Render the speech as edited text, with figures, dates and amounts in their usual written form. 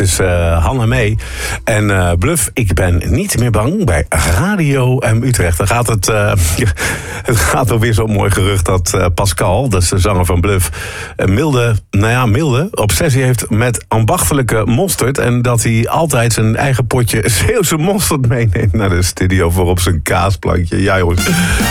is Hanne Mee. En Bluff, ik ben niet meer bang bij Radio Utrecht. Dan gaat het gaat alweer zo'n mooi gerucht dat Pascal, dat is de zanger van Bluff, een milde obsessie heeft met ambachtelijke mosterd. En dat hij altijd zijn eigen potje Zeeuwse mosterd meeneemt naar de studio voor op zijn kaasplankje. Ja jongens,